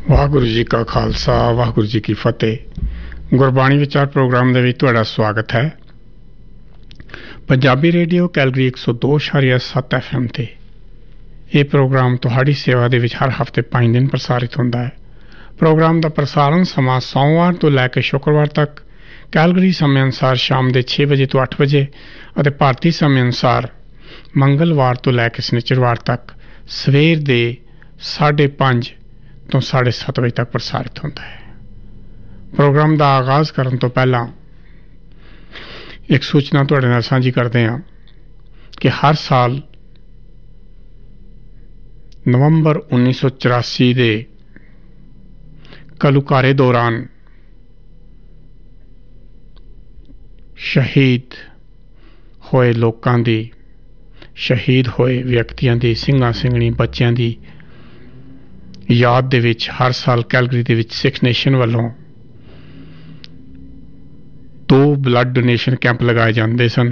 ਵਾਹਿਗੁਰੂ ਜੀ ਕਾ ਖਾਲਸਾ ਵਾਹਿਗੁਰੂ ਜੀ ਕੀ ਫਤਿਹ। ਗੁਰਬਾਣੀ ਵਿਚਾਰ ਪ੍ਰੋਗਰਾਮ ਦੇ ਵਿੱਚ ਤੁਹਾਡਾ ਸਵਾਗਤ ਹੈ। ਪੰਜਾਬੀ ਰੇਡੀਓ ਕੈਲਗਰੀ 102.7 FM ਤੇ ਇਹ ਪ੍ਰੋਗਰਾਮ ਤੁਹਾਡੀ ਸੇਵਾ ਦੇ ਵਿੱਚ ਹਰ ਹਫ਼ਤੇ 5 ਦਿਨ ਪ੍ਰਸਾਰਿਤ ਹੁੰਦਾ ਹੈ। ਪ੍ਰੋਗਰਾਮ ਦਾ ਪ੍ਰਸਾਰਣ ਸਮਾਂ ਸੋਮਵਾਰ ਤੋਂ ਲੈ ਕੇ ਸ਼ੁੱਕਰਵਾਰ ਤੱਕ ਕੈਲਗਰੀ ਸਮੇਂ ਅਨੁਸਾਰ ਸ਼ਾਮ ਦੇ 6 ਵਜੇ ਤੋਂ 8 ਵਜੇ ਅਤੇ ਭਾਰਤੀ ਸਮੇਂ ਅਨੁਸਾਰ ਮੰਗਲਵਾਰ ਤੋਂ ਲੈ ਕੇ ਸ਼ਨੀਚਰਵਾਰ ਤੱਕ ਸਵੇਰ ਦੇ 5:30 ਤੋਂ 7:30 ਵਜੇ ਤੱਕ ਪ੍ਰਸਾਰਿਤ ਹੁੰਦਾ ਹੈ। ਪ੍ਰੋਗਰਾਮ ਦਾ ਆਗਾਜ਼ ਕਰਨ ਤੋਂ ਪਹਿਲਾਂ ਇੱਕ ਸੂਚਨਾ ਤੁਹਾਡੇ ਨਾਲ ਸਾਂਝੀ ਕਰਦੇ ਹਾਂ ਕਿ ਹਰ ਸਾਲ ਨਵੰਬਰ 1984 ਦੇ ਘੱਲੂਘਾਰੇ ਦੌਰਾਨ ਸ਼ਹੀਦ ਹੋਏ ਲੋਕਾਂ ਦੀ, ਸ਼ਹੀਦ ਹੋਏ ਵਿਅਕਤੀਆਂ ਦੀ, ਸਿੰਘਾਂ ਸਿੰਘਣੀ ਬੱਚਿਆਂ ਦੀ ਯਾਦ ਦੇ ਵਿੱਚ ਹਰ ਸਾਲ ਕੈਲਗਰੀ ਦੇ ਵਿੱਚ ਸਿੱਖ ਨੇਸ਼ਨ ਵੱਲੋਂ 2 ਬਲੱਡ ਡੋਨੇਸ਼ਨ ਕੈਂਪ ਲਗਾਏ ਜਾਂਦੇ ਸਨ।